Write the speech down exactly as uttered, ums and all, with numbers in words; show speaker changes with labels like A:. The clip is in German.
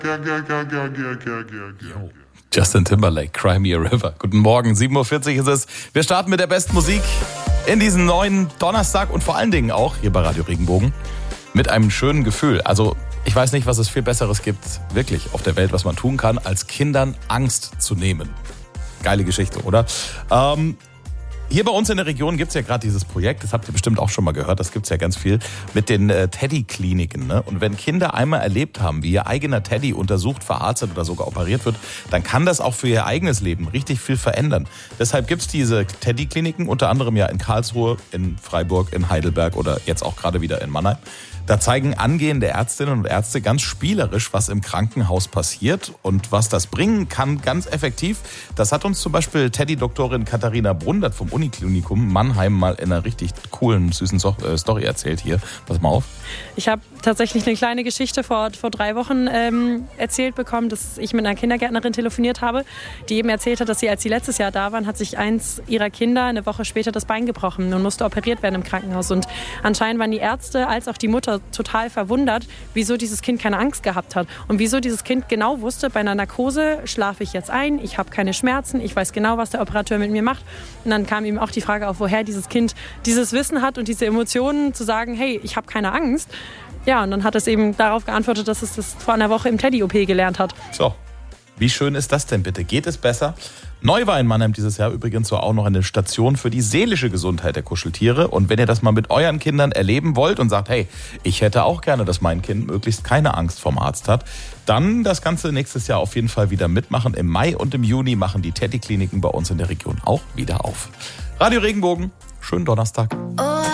A: Justin Timberlake, Cry Me a River. Guten Morgen, sieben Uhr vierzig ist es. Wir starten mit der besten Musik in diesen neuen Donnerstag und vor allen Dingen auch hier bei Radio Regenbogen mit einem schönen Gefühl. Also ich weiß nicht, was es viel Besseres gibt, wirklich auf der Welt, was man tun kann, als Kindern Angst zu nehmen. Geile Geschichte, oder? Ähm, Hier bei uns in der Region gibt's ja gerade dieses Projekt, das habt ihr bestimmt auch schon mal gehört, das gibt's ja ganz viel, mit den äh, Teddy-Kliniken. Ne? Und wenn Kinder einmal erlebt haben, wie ihr eigener Teddy untersucht, verarztet oder sogar operiert wird, dann kann das auch für ihr eigenes Leben richtig viel verändern. Deshalb gibt's diese Teddy-Kliniken, unter anderem ja in Karlsruhe, in Freiburg, in Heidelberg oder jetzt auch gerade wieder in Mannheim. Da zeigen angehende Ärztinnen und Ärzte ganz spielerisch, was im Krankenhaus passiert und was das bringen kann, ganz effektiv. Das hat uns zum Beispiel Teddy-Doktorin Katharina Brundert vom Uniklinikum Mannheim mal in einer richtig coolen, süßen Story erzählt hier. Pass mal auf.
B: Ich habe tatsächlich eine kleine Geschichte vor, vor drei Wochen ähm, erzählt bekommen, dass ich mit einer Kindergärtnerin telefoniert habe, die eben erzählt hat, dass sie, als sie letztes Jahr da waren, hat sich eins ihrer Kinder eine Woche später das Bein gebrochen und musste operiert werden im Krankenhaus. Und anscheinend waren die Ärzte als auch die Mutter total verwundert, wieso dieses Kind keine Angst gehabt hat und wieso dieses Kind genau wusste, bei einer Narkose schlafe ich jetzt ein, ich habe keine Schmerzen, ich weiß genau, was der Operateur mit mir macht. Und dann kam ihm auch die Frage auf, woher dieses Kind dieses Wissen hat und diese Emotionen zu sagen, hey, ich habe keine Angst. Ja, und dann hat es eben darauf geantwortet, dass es das vor einer Woche im Teddy-O P gelernt hat.
A: So, wie schön ist das denn bitte? Geht es besser? Neu war in Mannheim dieses Jahr übrigens so auch noch eine Station für die seelische Gesundheit der Kuscheltiere. Und wenn ihr das mal mit euren Kindern erleben wollt und sagt, hey, ich hätte auch gerne, dass mein Kind möglichst keine Angst vom Arzt hat, dann das Ganze nächstes Jahr auf jeden Fall wieder mitmachen. Im Mai und im Juni machen die Teddy-Kliniken bei uns in der Region auch wieder auf. Radio Regenbogen, schönen Donnerstag.